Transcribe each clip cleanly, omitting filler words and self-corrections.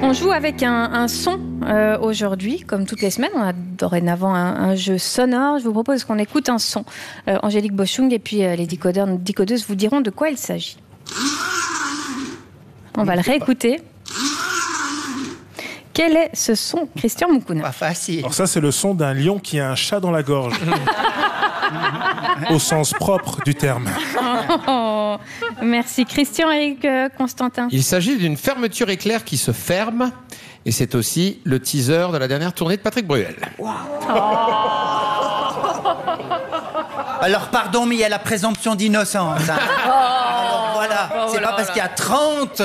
On joue avec un son aujourd'hui, comme toutes les semaines. On a dorénavant un jeu sonore. Je vous propose qu'on écoute un son. Angélique Boschung et puis les décodeuses vous diront de quoi il s'agit. On va le réécouter. Quel est ce son, Christian Moukouna? Pas facile. Alors ça, c'est le son d'un lion qui a un chat dans la gorge. Au sens propre du terme. Oh, merci. Christian, Eric, Constantin. Il s'agit d'une fermeture éclair qui se ferme. Et c'est aussi le teaser de la dernière tournée de Patrick Bruel. Wow. Oh. Alors pardon, mais il y a la présomption d'innocence. Hein. Alors voilà, c'est pas parce qu'il y a 30.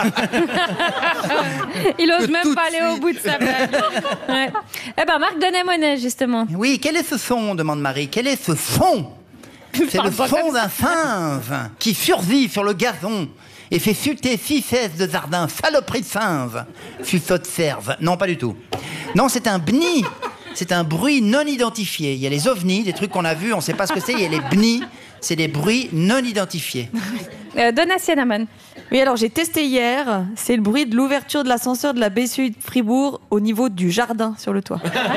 Il ose même pas aller au bout de sa blague. Ouais. Eh ben, Marc Denémonet, justement. Oui, quel est ce son, demande Marie. Quel est ce son? C'est le son d'un singe qui survit sur le gazon et fait chuter 6 chaises de jardin. Saloperie de singe. Suçote serve. Non, pas du tout. Non, c'est un bni. C'est un bruit non identifié. Il y a les ovnis, des trucs qu'on a vus, on ne sait pas ce que c'est. Il y a les bni, c'est des bruits non identifiés. Donatien Aman. Oui, alors j'ai testé hier. C'est le bruit de l'ouverture de l'ascenseur de la BCU de Fribourg au niveau du jardin sur le toit.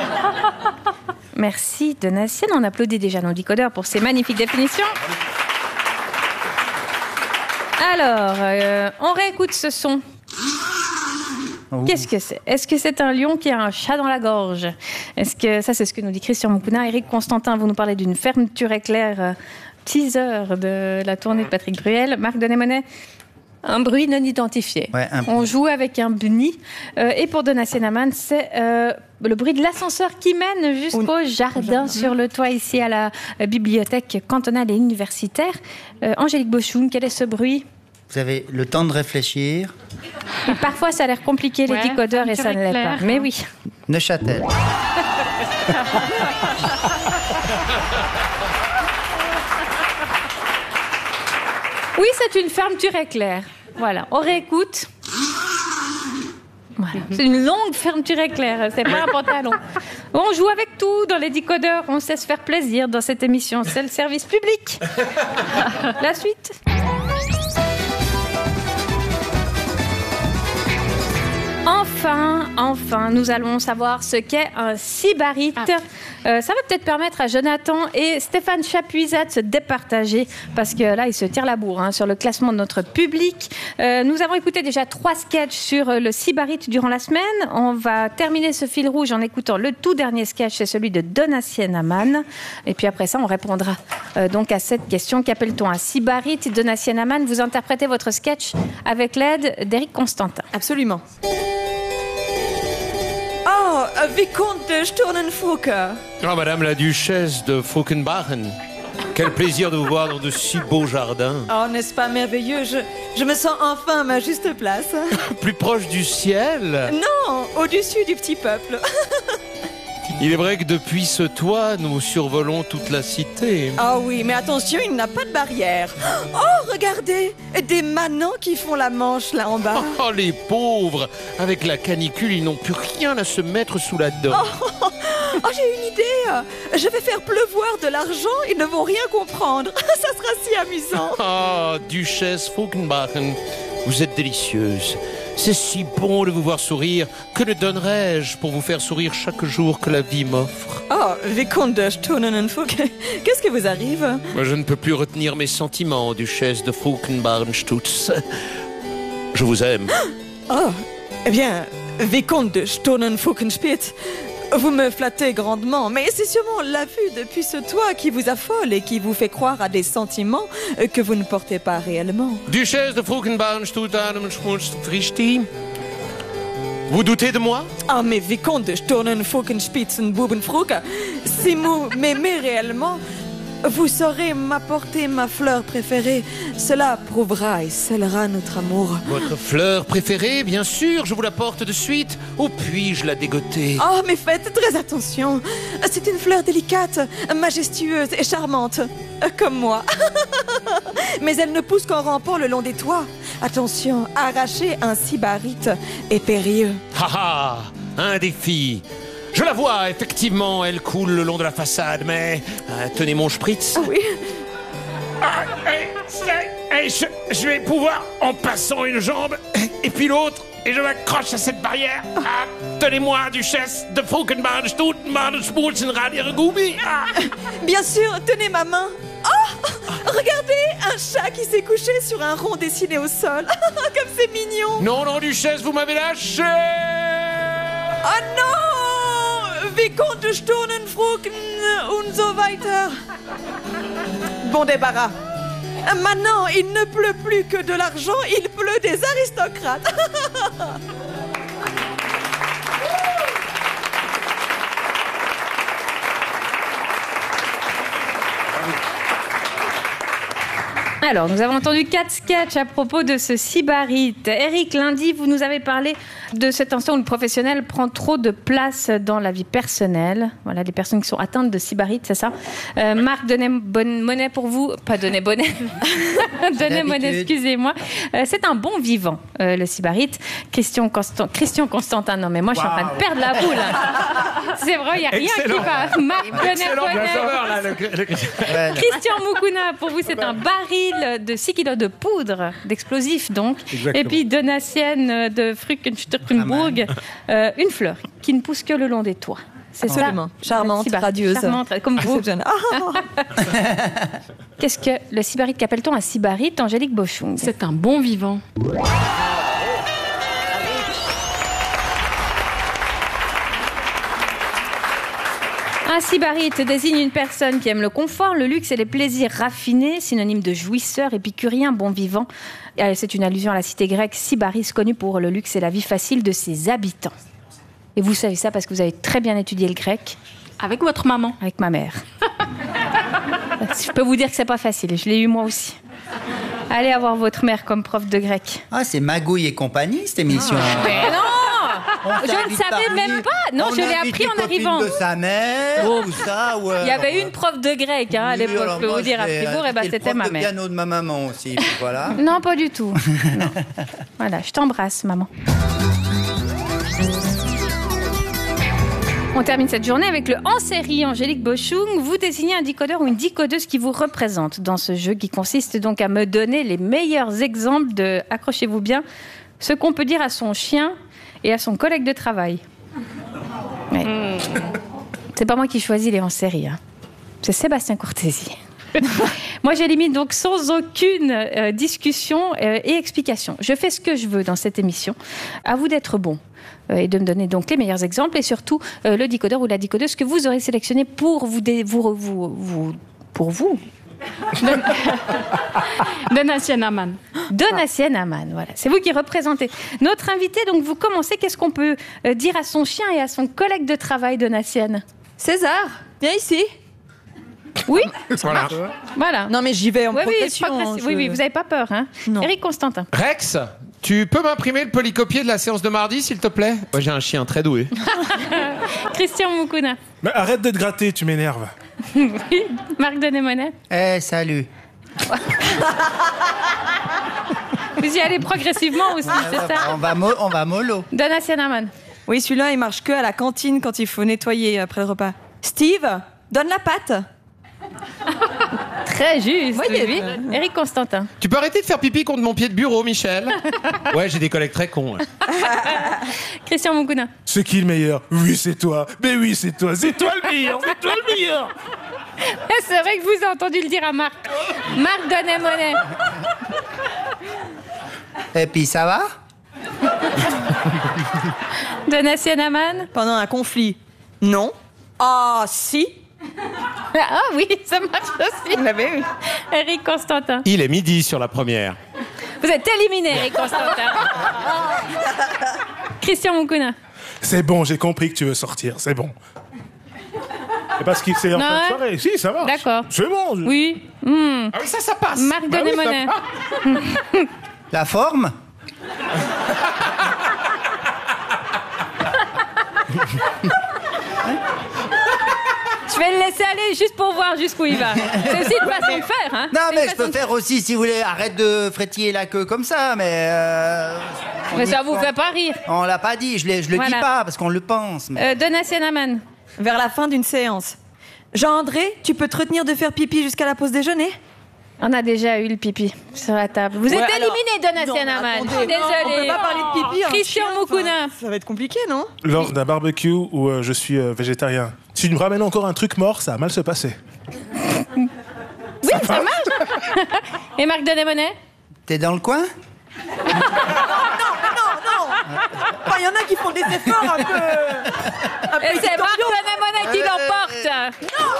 Merci Donatien. On applaudit déjà nos décodeurs pour ces magnifiques définitions. Alors, on réécoute ce son. Qu'est-ce que c'est? Est-ce que c'est un lion qui a un chat dans la gorge? Est-ce que ça, c'est ce que nous dit Christian Moukouna? Eric Constantin, vous nous parlez d'une fermeture éclair, teaser de la tournée de Patrick Bruel. Marc Denémonet, un bruit non identifié. Ouais, on joue avec un bni. Et pour Donatien Aman, c'est le bruit de l'ascenseur qui mène jusqu'au jardin sur le toit ici à la bibliothèque cantonale et universitaire. Angélique Boschung, quel est ce bruit? Vous avez le temps de réfléchir. Et parfois, ça a l'air compliqué, les décodeurs, et ça ne l'est pas. Mais oui. Neuchâtel. Oui, c'est une fermeture éclair. Voilà, on réécoute. Voilà. C'est une longue fermeture éclair, c'est pas un pantalon. On joue avec tout dans les décodeurs, on sait se faire plaisir dans cette émission. C'est le service public. La suite. Enfin, nous allons savoir ce qu'est un sybarite. Ça va peut-être permettre à Jonathan et Stéphane Chapuisat de se départager, parce que là, ils se tirent la bourre sur le classement de notre public. Nous avons écouté déjà 3 sketchs sur le sybarite durant la semaine. On va terminer ce fil rouge en écoutant le tout dernier sketch, c'est celui de Donatien Aman. Et puis après ça, on répondra donc à cette question. Qu'appelle-t-on un sybarite? Donatien Aman, vous interprétez votre sketch avec l'aide d'Éric Constantin. Absolument. Oh, Vicomte de Sturnen-Fouke. Oh, Madame la Duchesse de Fauquenbachen. Quel plaisir de vous voir dans de si beaux jardins. Oh, n'est-ce pas merveilleux? Je me sens enfin à ma juste place. Plus proche du ciel? Non, au-dessus du petit peuple. Il est vrai que depuis ce toit, nous survolons toute la cité. Ah oui, mais attention, il n'a pas de barrière. Oh, regardez, des manants qui font la manche là en bas. Oh, les pauvres! Avec la canicule, ils n'ont plus rien à se mettre sous la dent. Oh, j'ai une idée. Je vais faire pleuvoir de l'argent, ils ne vont rien comprendre. Ça sera si amusant. Ah, Duchesse Fauquenbachen, vous êtes délicieuse. C'est si bon de vous voir sourire. Que ne donnerais-je pour vous faire sourire chaque jour que la vie m'offre? Oh, Vicomte de Sturnen-Fouke, qu'est-ce qui vous arrive? Moi, je ne peux plus retenir mes sentiments, Duchesse de Fauquenbachen-Stutz. Je vous aime. Oh, eh bien, Vicomte de Sturnen-Foukenspitz, vous me flattez grandement, mais c'est sûrement la vue depuis ce toit qui vous affole et qui vous fait croire à des sentiments que vous ne portez pas réellement. Duchesse de Fauquenbachen-Stutz, vous doutez de moi? Ah, mais Vicomte de Sturnen-Foukenspitzen-Bubenfruke, si vous m'aimez réellement, vous saurez m'apporter ma fleur préférée. Cela prouvera et scellera notre amour. Votre fleur préférée, bien sûr, je vous la porte de suite. Où puis-je la dégoter? Oh, mais faites très attention. C'est une fleur délicate, majestueuse et charmante, comme moi. Mais elle ne pousse qu'en rampant le long des toits. Attention, arracher un sybarite est périlleux. Ha ha! Un défi. Je la vois, effectivement, elle coule le long de la façade, mais... tenez mon spritz. Oui. Je vais pouvoir, en passant une jambe, et puis l'autre, et je m'accroche à cette barrière. Ah, tenez-moi, duchesse de Frukenbad, Stutenbad, Spulzenrad, Goubi. Bien sûr, tenez ma main. Oh, regardez, un chat qui s'est couché sur un rond dessiné au sol. Comme c'est mignon. Non, duchesse, vous m'avez lâché. Oh non, Vicomte de Sturnenfruken und so weiter. Bon débarras. Maintenant, il ne pleut plus que de l'argent, il pleut des aristocrates. Alors, nous avons entendu 4 sketchs à propos de ce sybarite. Eric, lundi, vous nous avez parlé de cet instant où le professionnel prend trop de place dans la vie personnelle. Voilà, des personnes qui sont atteintes de sybarite, c'est ça. Marc, donnez bonne monnaie pour vous. Pas donnez bonnet. Donnez monnaie, excusez-moi. C'est un bon vivant, le sybarite. Christian Constantin, non mais moi je suis en train de perdre la boule. C'est vrai, il n'y a rien qui va. Marc, donnez bonnet. Christian Mukuna, pour vous, c'est un baril de 6 kilos de poudre, d'explosifs donc. Exactement. Et puis Donatienne de Frukenburg, une fleur qui ne pousse que le long des toits. C'est Absolument. ça. Charmante, radieuse. Charmante, comme vous. Ah. Qu'est-ce que le sybarite, qu'appelle-t-on un sybarite, Angélique Bochung? C'est un bon vivant. Un sybarite désigne une personne qui aime le confort, le luxe et les plaisirs raffinés, synonyme de jouisseur, épicurien, bon vivant. C'est une allusion à la cité grecque Sybaris, connue pour le luxe et la vie facile de ses habitants. Et vous savez ça parce que vous avez très bien étudié le grec. Avec votre maman. Avec ma mère. Je peux vous dire que c'est pas facile, je l'ai eu moi aussi. Allez avoir votre mère comme prof de grec. Ah, c'est Magouille et compagnie, cette émission. Mais non! Je ne savais même pas. Non, je l'ai appris en arrivant. De sa mère, tout ça. Ouais, il y avait une prof de grec à l'époque, je peux vous dire, à Fribourg, et ben c'était ma mère. Le piano de ma maman aussi, voilà. Non, pas du tout. Non. Voilà, je t'embrasse, maman. On termine cette journée avec le en série Angélique Bochung. Vous désignez un décodeur ou une décodeuse qui vous représente dans ce jeu qui consiste donc à me donner les meilleurs exemples de, accrochez-vous bien, ce qu'on peut dire à son chien et à son collègue de travail. Ouais. C'est pas moi qui choisis les en série. Hein. C'est Sébastien Courtési. Moi, j'élimine donc sans aucune discussion et explication. Je fais ce que je veux dans cette émission. À vous d'être bon et de me donner donc les meilleurs exemples et surtout le décodeur ou la décodeuse que vous aurez sélectionné pour vous. Donatien Aman. Donatien Aman, voilà. C'est vous qui représentez. Notre invité, donc vous commencez. Qu'est-ce qu'on peut dire à son chien et à son collègue de travail, Donatien? César, viens ici. Oui. Voilà. Non mais j'y vais en progression. Oui, vous n'avez pas peur, hein? Non. Éric Constantin. Rex, tu peux m'imprimer le polycopier de la séance de mardi, s'il te plaît? Moi, j'ai un chien très doué. Christian Mukuna. Mais arrête de te gratter, tu m'énerves. Oui. Marc Denemonet. Salut. Vous y allez progressivement aussi, c'est ça? On va mollo. Donatien Aman. Oui, celui-là, il marche que à la cantine quand il faut nettoyer après le repas. Steve, donne la pâte. Très juste, Oui. Éric Constantin. Tu peux arrêter de faire pipi contre mon pied de bureau, Michel? Ouais, j'ai des collègues très cons. Ouais. Christian Mukuna. C'est qui le meilleur? Oui, c'est toi. Mais oui, c'est toi. C'est toi le meilleur. C'est toi le meilleur. C'est vrai que je vous ai entendu le dire à Marc. Marc Denemonet. Et puis, ça va? Donatien Aman. Pendant un conflit. Non. Ah, si. Ah oui, ça marche aussi. Vous l'avez eu. Éric Constantin. Il est midi sur la première. Vous êtes éliminé, Éric Constantin. Christian Mukuna. C'est bon, j'ai compris que tu veux sortir. C'est bon. C'est parce qu'il s'est en fin de soirée. Si, ça va. D'accord. C'est bon. Oui. Ah oui, ça passe. Marc Denemonet. La forme? Je vais le laisser aller juste pour voir jusqu'où il va. C'est aussi une façon de faire. Hein. Non, mais je peux faire aussi, si vous voulez, arrête de frétiller la queue comme ça, mais... Mais ça vous fait pas rire. On l'a pas dit, je le dis pas, parce qu'on le pense. Mais... Donatien Aman. Vers la fin d'une séance. Jean-André, tu peux te retenir de faire pipi jusqu'à la pause déjeuner? On a déjà eu le pipi sur la table. Vous êtes éliminé, Donatien Amann. Désolé. On peut pas parler de pipi. Christian Moukouna. Ça va être compliqué, non? Lors d'un barbecue où je suis végétarien, si tu me ramènes encore un truc mort, ça va mal se passer. Oui, ça marche. Et Marc Denemonet? T'es dans le coin? Non. Il y en a qui font des efforts un peu. Et c'est Marc Denemonet qui l'emporte.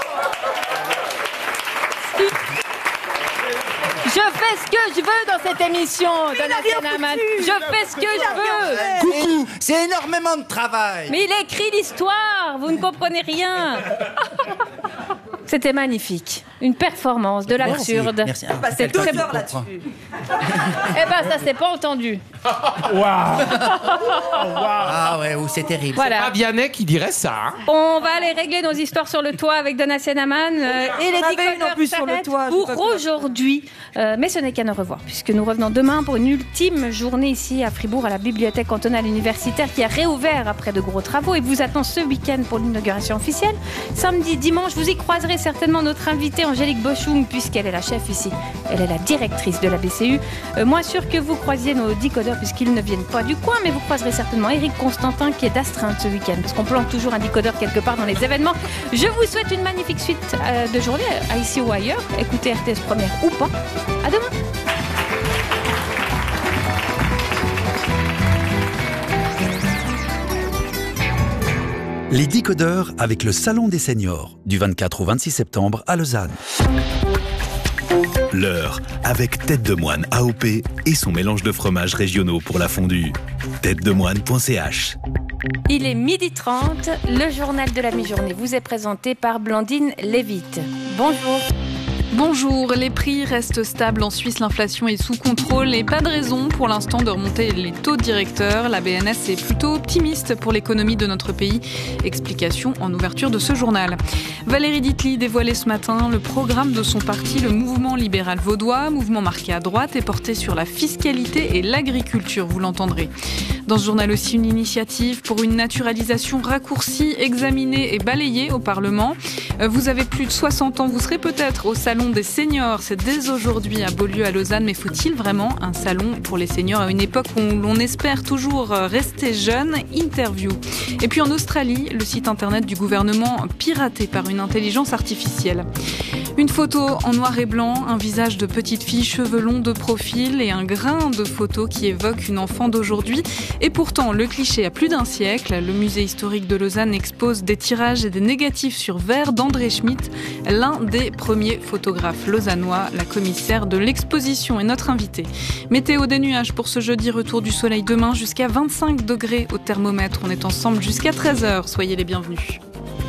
Je fais ce que je veux dans cette émission, Donatien Amann. Je fais ce que je veux. Coucou, c'est énormément de travail. Mais il écrit l'histoire, vous ne comprenez rien. C'était magnifique. Une performance, de l'absurde. Merci. C'était très beau. là-dessus. Eh ben, ça s'est pas entendu. Waouh. Ah ouais, c'est terrible. Voilà. Pas Vianney qui dirait ça. Hein. On va aller régler nos histoires sur le toit avec Donatien Amann et les avait une en décodeurs plus sur le s'arrêtent toit, pour j'ai pas pu. aujourd'hui. Mais ce n'est qu'à nous revoir, puisque nous revenons demain pour une ultime journée ici à Fribourg, à la bibliothèque cantonale universitaire qui a réouvert après de gros travaux et vous attend ce week-end pour l'inauguration officielle. Samedi, dimanche, vous y croiserez certainement notre invitée Angélique Boschung, puisqu'elle est la chef ici. Elle est la directrice de la BCU. Moins sûr que vous croisiez nos décodeurs, puisqu'ils ne viennent pas du coin, mais vous croiserez certainement Éric Constantin qui est d'astreinte ce week-end, parce qu'on plante toujours un décodeur quelque part dans les événements. Je vous souhaite une magnifique suite de journée, ici ou ailleurs. Écoutez RTS Première ou pas. À demain. Les décodeurs avec le Salon des Seniors, du 24 au 26 septembre à Lausanne. L'heure avec Tête de Moine AOP et son mélange de fromages régionaux pour la fondue. têtedemoine.ch. Il est 12h30, le journal de la mi-journée vous est présenté par Blandine Lévite. Bonjour. Bonjour, les prix restent stables en Suisse, l'inflation est sous contrôle et pas de raison pour l'instant de remonter les taux directeurs. La BNS est plutôt optimiste pour l'économie de notre pays. Explication en ouverture de ce journal. Valérie Ditli dévoilait ce matin le programme de son parti, le Mouvement libéral vaudois, mouvement marqué à droite et porté sur la fiscalité et l'agriculture, vous l'entendrez. Dans ce journal aussi, une initiative pour une naturalisation raccourcie, examinée et balayée au Parlement. Vous avez plus de 60 ans, vous serez peut-être au Salon des Seniors. C'est dès aujourd'hui à Beaulieu, à Lausanne. Mais faut-il vraiment un salon pour les seniors à une époque où l'on espère toujours rester jeune? Interview. Et puis en Australie, le site internet du gouvernement piraté par une intelligence artificielle. Une photo en noir et blanc, un visage de petite fille, cheveux longs de profil et un grain de photo qui évoque une enfant d'aujourd'hui. Et pourtant, le cliché a plus d'un siècle. Le musée historique de Lausanne expose des tirages et des négatifs sur verre d'André Schmitt, l'un des premiers photographes lausannois. La commissaire de l'exposition est notre invitée. Météo des nuages pour ce jeudi, retour du soleil demain jusqu'à 25 degrés au thermomètre. On est ensemble jusqu'à 13h. Soyez les bienvenus.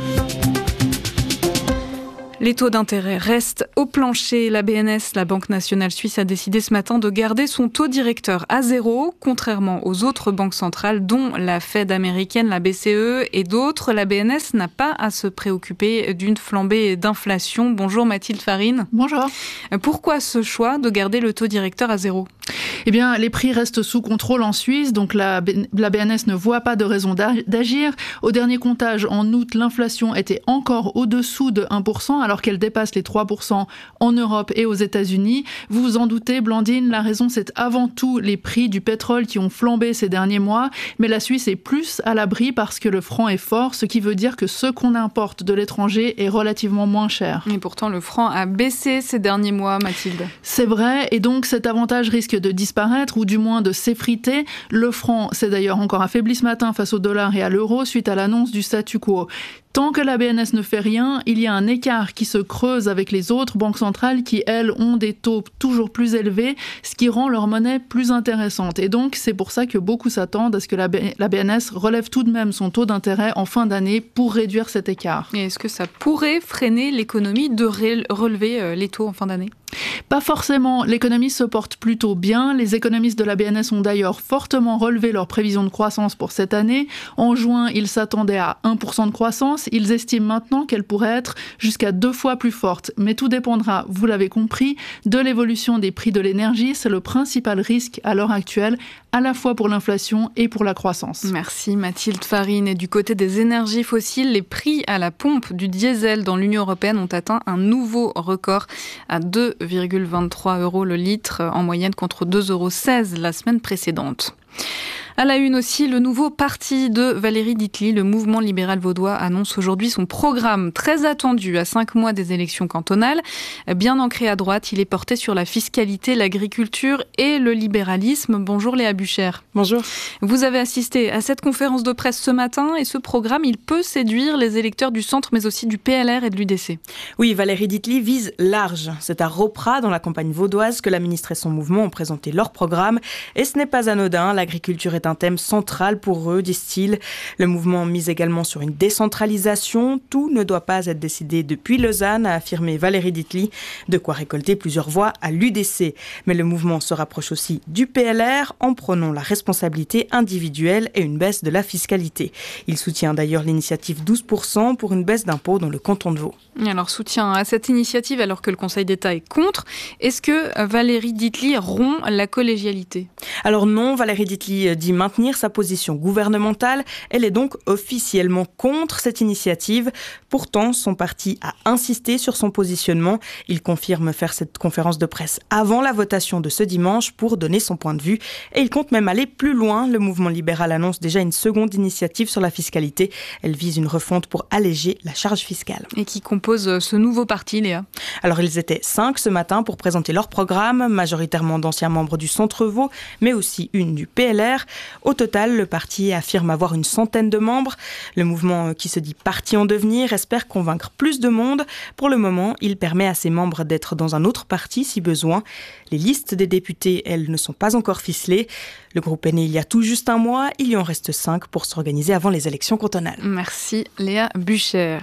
Les taux d'intérêt restent au plancher. La BNS, la Banque nationale suisse, a décidé ce matin de garder son taux directeur à 0, contrairement aux autres banques centrales, dont la Fed américaine, la BCE et d'autres. La BNS n'a pas à se préoccuper d'une flambée d'inflation. Bonjour Mathilde Farine. Bonjour. Pourquoi ce choix de garder le taux directeur à 0 ? Eh bien, les prix restent sous contrôle en Suisse, donc la BNS ne voit pas de raison d'agir. Au dernier comptage, en août, l'inflation était encore au-dessous de 1%, alors qu'elle dépasse les 3% en Europe et aux États-Unis. Vous vous en doutez, Blandine, la raison, c'est avant tout les prix du pétrole qui ont flambé ces derniers mois. Mais la Suisse est plus à l'abri parce que le franc est fort, ce qui veut dire que ce qu'on importe de l'étranger est relativement moins cher. Et pourtant, le franc a baissé ces derniers mois, Mathilde. C'est vrai, et donc cet avantage risque de disparaître ou du moins de s'effriter. Le franc s'est d'ailleurs encore affaibli ce matin face au dollar et à l'euro suite à l'annonce du statu quo. Tant que la BNS ne fait rien, il y a un écart qui se creuse avec les autres banques centrales qui, elles, ont des taux toujours plus élevés, ce qui rend leur monnaie plus intéressante. Et donc, c'est pour ça que beaucoup s'attendent à ce que la BNS relève tout de même son taux d'intérêt en fin d'année pour réduire cet écart. Et est-ce que ça pourrait freiner l'économie de relever les taux en fin d'année ? Pas forcément. L'économie se porte plutôt bien. Les économistes de la BNS ont d'ailleurs fortement relevé leurs prévisions de croissance pour cette année. En juin, ils s'attendaient à 1% de croissance. Ils estiment maintenant qu'elle pourrait être jusqu'à 2 fois plus forte. Mais tout dépendra, vous l'avez compris, de l'évolution des prix de l'énergie. C'est le principal risque à l'heure actuelle, à la fois pour l'inflation et pour la croissance. Merci Mathilde Farine. Et du côté des énergies fossiles, les prix à la pompe du diesel dans l'Union européenne ont atteint un nouveau record à 2 2,23 € le litre en moyenne contre 2,16 € la semaine précédente. À la une aussi, le nouveau parti de Valérie Ditely, le mouvement libéral vaudois, annonce aujourd'hui son programme très attendu à 5 mois des élections cantonales. Bien ancré à droite, il est porté sur la fiscalité, l'agriculture et le libéralisme. Bonjour Léa Bucher. Bonjour. Vous avez assisté à cette conférence de presse ce matin et ce programme, il peut séduire les électeurs du centre mais aussi du PLR et de l'UDC. Oui, Valérie Ditely vise large. C'est à Ropra, dans la campagne vaudoise, que la ministre et son mouvement ont présenté leur programme. Et ce n'est pas anodin, l'agriculture est un thème central pour eux, disent-ils. Le mouvement mise également sur une décentralisation. Tout ne doit pas être décidé depuis Lausanne, a affirmé Valérie Ditely. De quoi récolter plusieurs voix à l'UDC. Mais le mouvement se rapproche aussi du PLR en prônant la responsabilité individuelle et une baisse de la fiscalité. Il soutient d'ailleurs l'initiative 12% pour une baisse d'impôts dans le canton de Vaud. Alors, soutien à cette initiative alors que le Conseil d'État est contre. Est-ce que Valérie Ditely rompt la collégialité ? Alors non, Valérie Ditely dit maintenir sa position gouvernementale. Elle est donc officiellement contre cette initiative. Pourtant, son parti a insisté sur son positionnement. Il confirme faire cette conférence de presse avant la votation de ce dimanche pour donner son point de vue. Et il compte même aller plus loin. Le mouvement libéral annonce déjà une seconde initiative sur la fiscalité. Elle vise une refonte pour alléger la charge fiscale. Et qui compose ce nouveau parti, Léa ? Alors ils étaient 5 ce matin pour présenter leur programme, majoritairement d'anciens membres du Centre Vaud, mais aussi une du PLR. Au total, le parti affirme avoir une centaine de membres. Le mouvement qui se dit parti en devenir espère convaincre plus de monde. Pour le moment, il permet à ses membres d'être dans un autre parti si besoin. Les listes des députés, elles, ne sont pas encore ficelées. Le groupe est né il y a tout juste un mois. Il y en reste 5 pour s'organiser avant les élections cantonales. Merci Léa Bucher.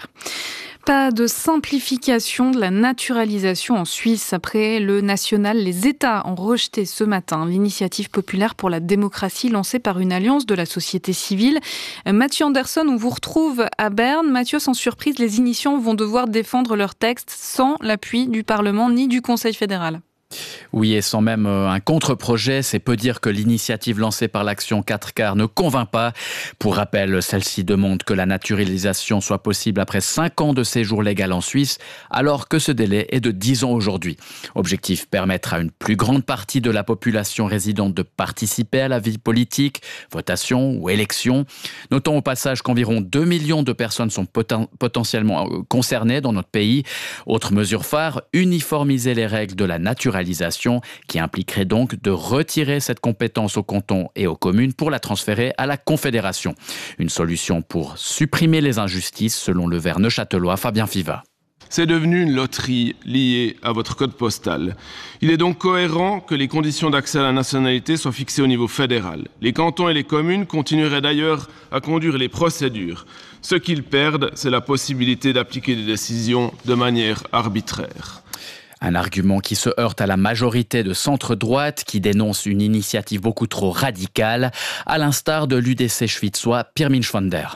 Pas de simplification de la naturalisation en Suisse. Après le national, les États ont rejeté ce matin l'initiative populaire pour la démocratie lancée par une alliance de la société civile. Mathieu Anderson, on vous retrouve à Berne. Mathieu, sans surprise, les initiants vont devoir défendre leur texte sans l'appui du Parlement ni du Conseil fédéral. Oui, et sans même un contre-projet, c'est peu dire que l'initiative lancée par l'Action 4 quarts ne convainc pas. Pour rappel, celle-ci demande que la naturalisation soit possible après 5 ans de séjour légal en Suisse, alors que ce délai est de 10 ans aujourd'hui. Objectif, permettre à une plus grande partie de la population résidente de participer à la vie politique, votation ou élection. Notons au passage qu'environ 2 millions de personnes sont potentiellement concernées dans notre pays. Autre mesure phare, uniformiser les règles de la naturalisation, qui impliquerait donc de retirer cette compétence aux cantons et aux communes pour la transférer à la Confédération. Une solution pour supprimer les injustices, selon le Vert neuchâtelois Fabien Fiva. C'est devenu une loterie liée à votre code postal. Il est donc cohérent que les conditions d'accès à la nationalité soient fixées au niveau fédéral. Les cantons et les communes continueraient d'ailleurs à conduire les procédures. Ce qu'ils perdent, c'est la possibilité d'appliquer des décisions de manière arbitraire. Un argument qui se heurte à la majorité de centre-droite qui dénonce une initiative beaucoup trop radicale, à l'instar de l'UDC schwitzois Pirmin Schwander.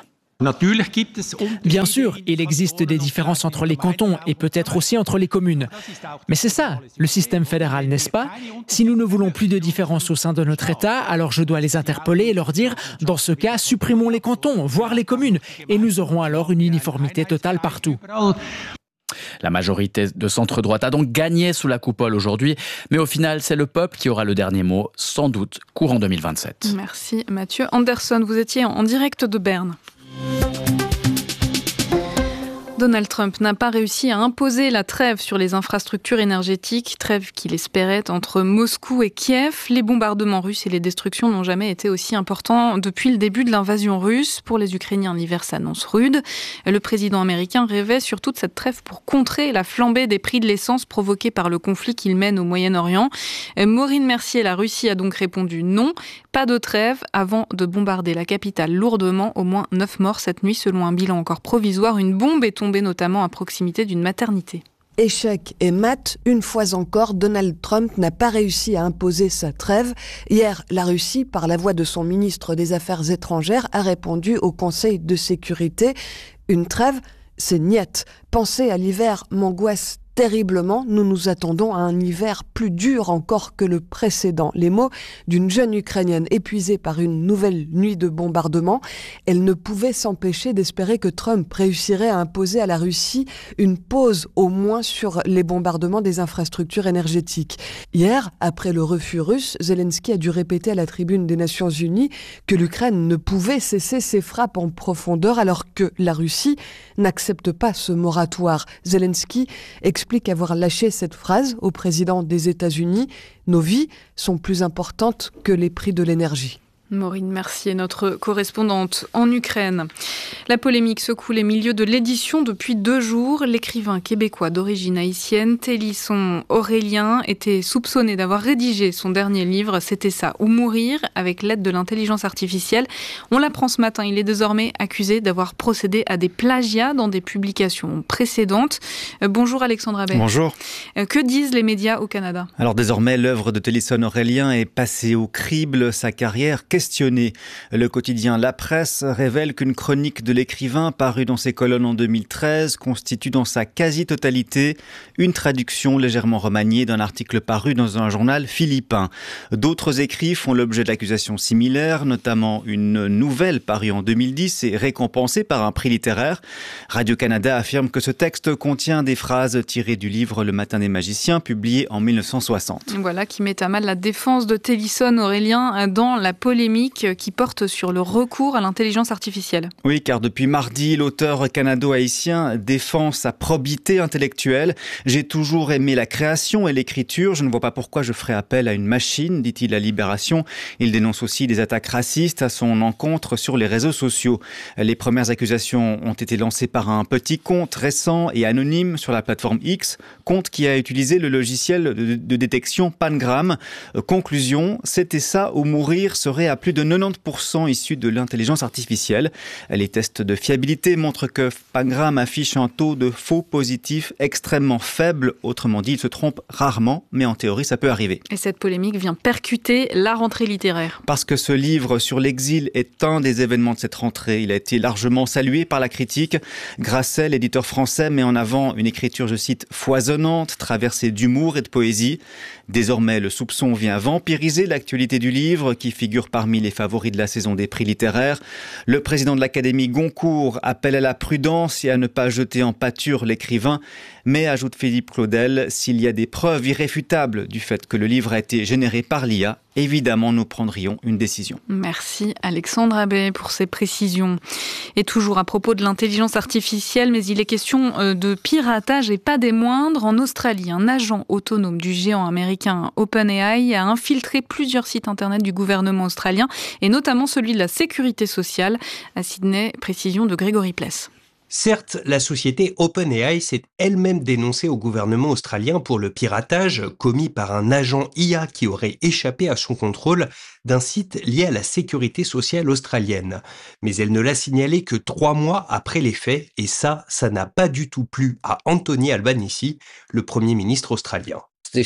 Bien sûr, il existe des différences entre les cantons et peut-être aussi entre les communes. Mais c'est ça, le système fédéral, n'est-ce pas ? Si nous ne voulons plus de différences au sein de notre État, alors je dois les interpeller et leur dire, dans ce cas, supprimons les cantons, voire les communes, et nous aurons alors une uniformité totale partout. La majorité de centre-droite a donc gagné sous la coupole aujourd'hui, mais au final, c'est le peuple qui aura le dernier mot, sans doute courant 2027. Merci Mathieu Anderson, vous étiez en direct de Berne. Donald Trump n'a pas réussi à imposer la trêve sur les infrastructures énergétiques, trêve qu'il espérait entre Moscou et Kiev. Les bombardements russes et les destructions n'ont jamais été aussi importants depuis le début de l'invasion russe. Pour les Ukrainiens, l'hiver s'annonce rude. Le président américain rêvait surtout de cette trêve pour contrer la flambée des prix de l'essence provoquée par le conflit qu'il mène au Moyen-Orient. Maureen Mercier, la Russie a donc répondu non, pas de trêve avant de bombarder la capitale lourdement. Au moins 9 morts cette nuit selon un bilan encore provisoire. Une bombe est tombée notamment à proximité d'une maternité. Échec et mat, une fois encore, Donald Trump n'a pas réussi à imposer sa trêve. Hier, la Russie, par la voix de son ministre des Affaires étrangères, a répondu au Conseil de sécurité. Une trêve, c'est niet. Penser à l'hiver m'angoisse terriblement, nous nous attendons à un hiver plus dur encore que le précédent. Les mots d'une jeune Ukrainienne épuisée par une nouvelle nuit de bombardement. Elle ne pouvait s'empêcher d'espérer que Trump réussirait à imposer à la Russie une pause au moins sur les bombardements des infrastructures énergétiques. Hier, après le refus russe, Zelensky a dû répéter à la tribune des Nations Unies que l'Ukraine ne pouvait cesser ses frappes en profondeur alors que la Russie n'accepte pas ce moratoire. Zelensky explique avoir lâché cette phrase au président des États-Unis. Nos vies sont plus importantes que les prix de l'énergie. Maureen Mercier, notre correspondante en Ukraine. La polémique secoue les milieux de l'édition depuis 2 jours. L'écrivain québécois d'origine haïtienne, Télisson Aurélien, était soupçonné d'avoir rédigé son dernier livre, C'était ça ou mourir, avec l'aide de l'intelligence artificielle. On l'apprend ce matin, il est désormais accusé d'avoir procédé à des plagiats dans des publications précédentes. Bonjour Alexandre Abbé. Bonjour. Que disent les médias au Canada ? Alors désormais, l'œuvre de Télisson Aurélien est passée au crible, sa carrière questionné. Le quotidien La Presse révèle qu'une chronique de l'écrivain parue dans ses colonnes en 2013 constitue dans sa quasi-totalité une traduction légèrement remaniée d'un article paru dans un journal philippin. D'autres écrits font l'objet d'accusations similaires, notamment une nouvelle parue en 2010 et récompensée par un prix littéraire. Radio-Canada affirme que ce texte contient des phrases tirées du livre Le Matin des Magiciens, publié en 1960. Voilà qui met à mal la défense de Télisson Aurélien dans la polémique qui porte sur le recours à l'intelligence artificielle. Oui, car depuis mardi, l'auteur canado-haïtien défend sa probité intellectuelle. J'ai toujours aimé la création et l'écriture. Je ne vois pas pourquoi je ferais appel à une machine, dit-il à Libération. Il dénonce aussi des attaques racistes à son encontre sur les réseaux sociaux. Les premières accusations ont été lancées par un petit compte récent et anonyme sur la plateforme X, compte qui a utilisé le logiciel de détection Pangram. Conclusion, C'était ça ou mourir serait à plus de 90% issus de l'intelligence artificielle. Les tests de fiabilité montrent que Pangram affiche un taux de faux positifs extrêmement faible. Autrement dit, il se trompe rarement, mais en théorie, ça peut arriver. Et cette polémique vient percuter la rentrée littéraire. Parce que ce livre sur l'exil est un des événements de cette rentrée. Il a été largement salué par la critique. Grasset, l'éditeur français, met en avant une écriture, je cite, foisonnante, traversée d'humour et de poésie. Désormais, le soupçon vient vampiriser l'actualité du livre, qui figure parmi les favoris de la saison des prix littéraires. Le président de l'Académie Goncourt appelle à la prudence et à ne pas jeter en pâture l'écrivain. Mais, ajoute Philippe Claudel, s'il y a des preuves irréfutables du fait que le livre a été généré par l'IA, évidemment, nous prendrions une décision. Merci Alexandre Abbé pour ces précisions. Et toujours à propos de l'intelligence artificielle, mais il est question de piratage et pas des moindres. En Australie, un agent autonome du géant américain OpenAI a infiltré plusieurs sites internet du gouvernement australien et notamment celui de la sécurité sociale. À Sydney, précision de Grégory Pless. Certes, la société OpenAI s'est elle-même dénoncée au gouvernement australien pour le piratage commis par un agent IA qui aurait échappé à son contrôle d'un site lié à la sécurité sociale australienne. Mais elle ne l'a signalé que 3 mois après les faits, et ça n'a pas du tout plu à Anthony Albanese, le Premier ministre australien. Cette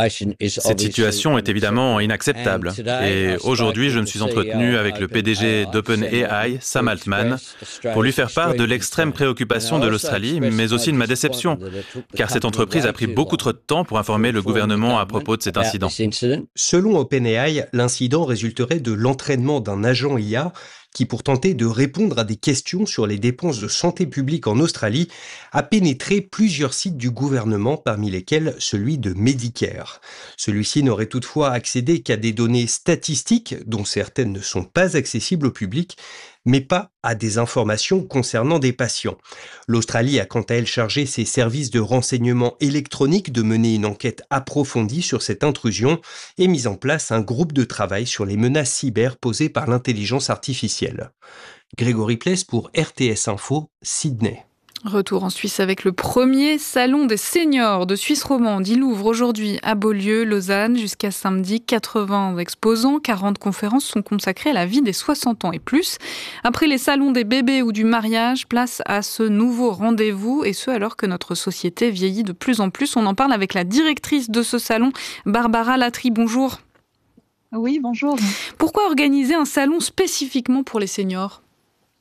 situation est évidemment inacceptable. Et aujourd'hui, je me suis entretenu avec le PDG d'OpenAI, Sam Altman, pour lui faire part de l'extrême préoccupation de l'Australie, mais aussi de ma déception, car cette entreprise a pris beaucoup trop de temps pour informer le gouvernement à propos de cet incident. Selon OpenAI, l'incident résulterait de l'entraînement d'un agent IA qui, pour tenter de répondre à des questions sur les dépenses de santé publique en Australie, a pénétré plusieurs sites du gouvernement, parmi lesquels celui de Medicare. Celui-ci n'aurait toutefois accédé qu'à des données statistiques, dont certaines ne sont pas accessibles au public, mais pas à des informations concernant des patients. L'Australie a quant à elle chargé ses services de renseignement électronique de mener une enquête approfondie sur cette intrusion et mis en place un groupe de travail sur les menaces cyber posées par l'intelligence artificielle. Grégory Pless pour RTS Info, Sydney. Retour en Suisse avec le premier salon des seniors de Suisse romande. Il ouvre aujourd'hui à Beaulieu, Lausanne, jusqu'à samedi. 80 exposants, 40 conférences sont consacrées à la vie des 60 ans et plus. Après les salons des bébés ou du mariage, place à ce nouveau rendez-vous, et ce alors que notre société vieillit de plus en plus. On en parle avec la directrice de ce salon, Barbara Latry. Bonjour. Oui, bonjour. Pourquoi organiser un salon spécifiquement pour les seniors ?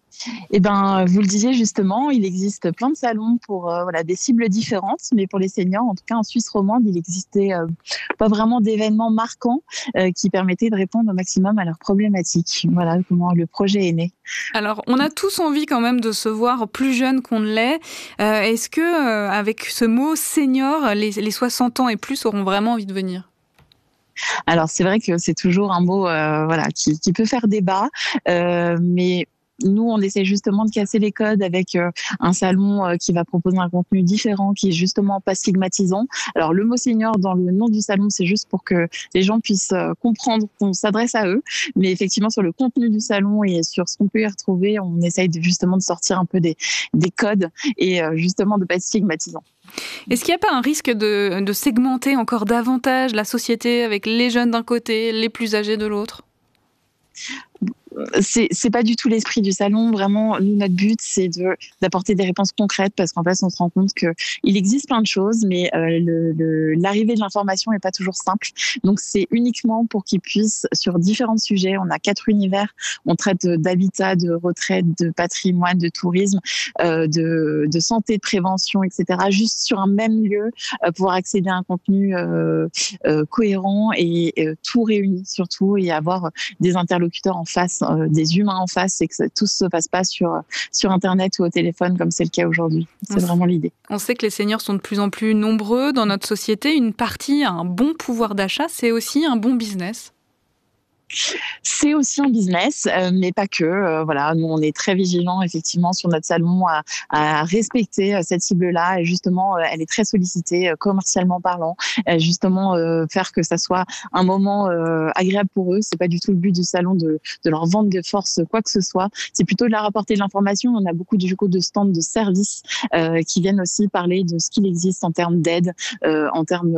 Eh ben, vous le disiez justement, il existe plein de salons pour des cibles différentes, mais pour les seniors, en tout cas en Suisse romande, il n'existait pas vraiment d'événements marquants qui permettaient de répondre au maximum à leurs problématiques. Voilà comment le projet est né. Alors, on a tous envie quand même de se voir plus jeune qu'on ne l'est. Est-ce que, avec ce mot senior, les 60 ans et plus auront vraiment envie de venir ? Alors, c'est vrai que c'est toujours un mot qui peut faire débat, mais nous, on essaie justement de casser les codes avec un salon qui va proposer un contenu différent, qui est justement pas stigmatisant. Alors, le mot senior dans le nom du salon, c'est juste pour que les gens puissent comprendre qu'on s'adresse à eux. Mais effectivement, sur le contenu du salon et sur ce qu'on peut y retrouver, on essaye justement de sortir un peu des codes et justement de pas être stigmatisant. Est-ce qu'il n'y a pas un risque de segmenter encore davantage la société avec les jeunes d'un côté, les plus âgés de l'autre ? C'est pas du tout l'esprit du salon. Vraiment, nous, notre but, c'est d'apporter des réponses concrètes parce qu'en fait, on se rend compte que il existe plein de choses, mais l'arrivée de l'information est pas toujours simple. Donc, c'est uniquement pour qu'ils puissent, sur différents sujets, on a 4 univers, on traite d'habitat, de retraite, de patrimoine, de tourisme, de santé, de prévention, etc. Juste sur un même lieu, pouvoir accéder à un contenu cohérent et tout réuni surtout, et avoir des interlocuteurs en face, des humains en face, et que tout se passe pas sur Internet ou au téléphone comme c'est le cas aujourd'hui. C'est vraiment l'idée. On sait que les seniors sont de plus en plus nombreux dans notre société. Une partie a un bon pouvoir d'achat, c'est aussi un bon business. C'est aussi un business, mais pas que. Nous, on est très vigilants, effectivement, sur notre salon à respecter cette cible-là. Et justement, elle est très sollicitée, commercialement parlant. Justement, faire que ça soit un moment agréable pour eux. C'est pas du tout le but du salon de leur vendre de force quoi que ce soit. C'est plutôt de leur apporter de l'information. On a beaucoup de stands de services qui viennent aussi parler de ce qu'il existe en termes d'aide, en termes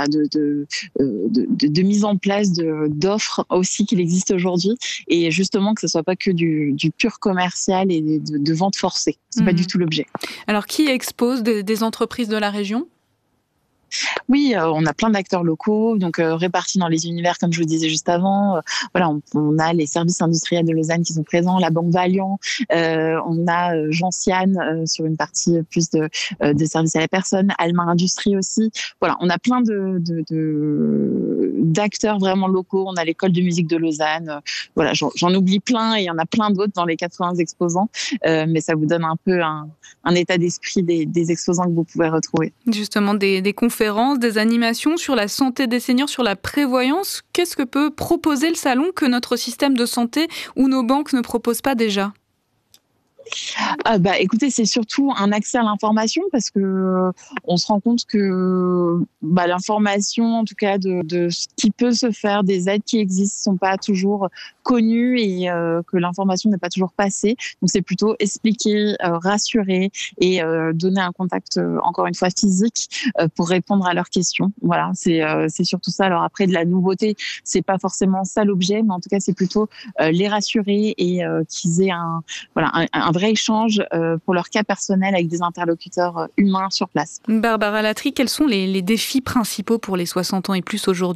de mise en place d'offres aussi qu'il existe aujourd'hui, et justement que ce soit pas que du pur commercial et de vente forcée. C'est pas du tout l'objet. Alors, qui expose des entreprises de la région ? Oui, on a plein d'acteurs locaux, donc répartis dans les univers, comme je vous le disais juste avant. On a les services industriels de Lausanne qui sont présents, la Banque Valiant, on a Gentiane sur une partie plus de services à la personne, Alma Industrie aussi. Voilà, on a plein d'acteurs vraiment locaux. On a l'école de musique de Lausanne. J'en oublie plein, et il y en a plein d'autres dans les 80 exposants, mais ça vous donne un peu un état d'esprit des exposants que vous pouvez retrouver. Justement, des conférences, des animations sur la santé des seniors, sur la prévoyance. Qu'est-ce que peut proposer le salon que notre système de santé ou nos banques ne proposent pas déjà ? Écoutez, c'est surtout un accès à l'information, parce que on se rend compte que l'information, en tout cas de ce qui peut se faire, des aides qui existent, sont pas toujours connues, et que l'information n'est pas toujours passée. Donc c'est plutôt expliquer, rassurer et donner un contact encore une fois physique pour répondre à leurs questions. Voilà, c'est surtout ça. Alors après, de la nouveauté, c'est pas forcément ça l'objet, mais en tout cas c'est plutôt les rassurer et qu'ils aient un vrai échange pour leur cas personnel avec des interlocuteurs humains sur place. Barbara Latry, quels sont les défis principaux pour les 60 ans et plus aujourd'hui ?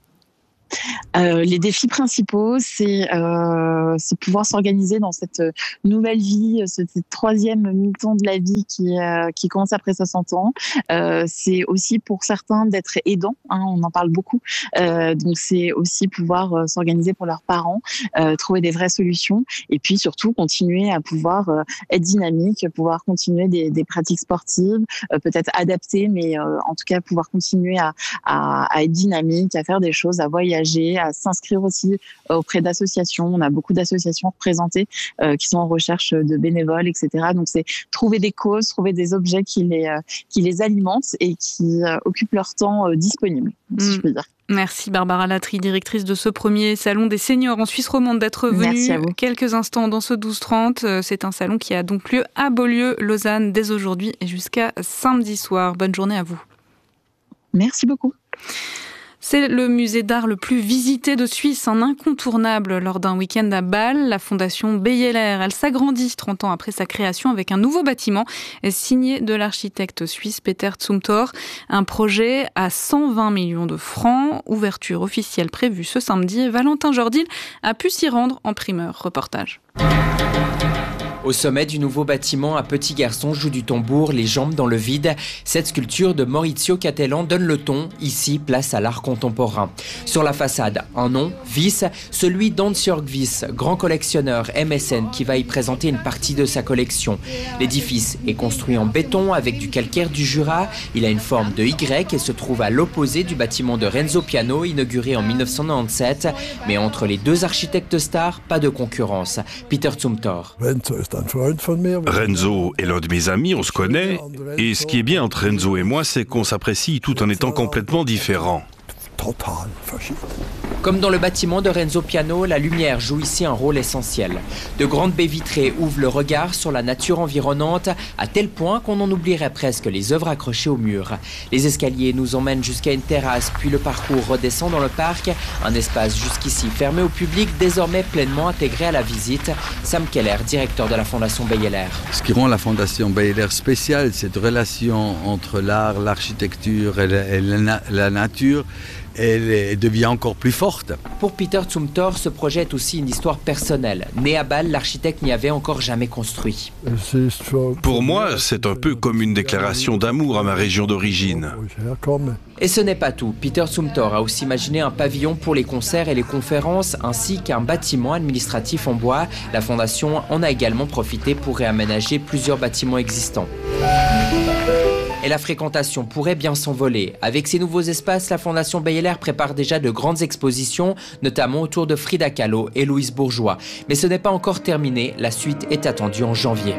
Les défis principaux, c'est pouvoir s'organiser dans cette nouvelle vie, cette troisième mi-temps de la vie qui commence après 60 ans. C'est aussi pour certains d'être aidants, on en parle beaucoup. Donc c'est aussi pouvoir s'organiser pour leurs parents, trouver des vraies solutions, et puis surtout continuer à pouvoir être dynamique, pouvoir continuer des pratiques sportives, peut-être adaptées, mais en tout cas pouvoir continuer à être dynamique, à faire des choses, à voyager, à s'inscrire aussi auprès d'associations. On a beaucoup d'associations représentées qui sont en recherche de bénévoles, etc. Donc c'est trouver des causes, trouver des objets qui les alimentent et qui occupent leur temps disponible, si je peux dire. Merci Barbara Latry, directrice de ce premier salon des seniors en Suisse romande, d'être venue quelques instants dans ce 12-30. C'est un salon qui a donc lieu à Beaulieu, Lausanne, dès aujourd'hui et jusqu'à samedi soir. Bonne journée à vous. Merci beaucoup. C'est le musée d'art le plus visité de Suisse, un incontournable lors d'un week-end à Bâle. La fondation Beyeler, elle s'agrandit 30 ans après sa création avec un nouveau bâtiment signé de l'architecte suisse Peter Zumthor. Un projet à 120 millions de francs. Ouverture officielle prévue ce samedi. Valentin Jordil a pu s'y rendre en primeur. Reportage. Au sommet du nouveau bâtiment, un petit garçon joue du tambour, les jambes dans le vide. Cette sculpture de Maurizio Cattelan donne le ton. Ici, place à l'art contemporain. Sur la façade, un nom, Wyss, celui d'Hansjörg Wyss, grand collectionneur MSN qui va y présenter une partie de sa collection. L'édifice est construit en béton avec du calcaire du Jura. Il a une forme de Y et se trouve à l'opposé du bâtiment de Renzo Piano, inauguré en 1997. Mais entre les deux architectes stars, pas de concurrence. Peter Zumthor. Renzo est l'un de mes amis, on se connaît. Et ce qui est bien entre Renzo et moi, c'est qu'on s'apprécie tout en étant complètement différents. Comme dans le bâtiment de Renzo Piano, la lumière joue ici un rôle essentiel. De grandes baies vitrées ouvrent le regard sur la nature environnante, à tel point qu'on en oublierait presque les œuvres accrochées au mur. Les escaliers nous emmènent jusqu'à une terrasse, puis le parcours redescend dans le parc, un espace jusqu'ici fermé au public, désormais pleinement intégré à la visite. Sam Keller, directeur de la Fondation Beyeler. Ce qui rend la Fondation Beyeler spéciale, cette relation entre l'art, l'architecture et la nature, elle devient encore plus forte. Pour Peter Zumthor, ce projet est aussi une histoire personnelle. Né à Bâle, l'architecte n'y avait encore jamais construit. Pour moi, c'est un peu comme une déclaration d'amour à ma région d'origine. Et ce n'est pas tout. Peter Zumthor a aussi imaginé un pavillon pour les concerts et les conférences, ainsi qu'un bâtiment administratif en bois. La Fondation en a également profité pour réaménager plusieurs bâtiments existants. Et la fréquentation pourrait bien s'envoler. Avec ces nouveaux espaces, la Fondation Beyeler prépare déjà de grandes expositions, notamment autour de Frida Kahlo et Louise Bourgeois. Mais ce n'est pas encore terminé, la suite est attendue en janvier.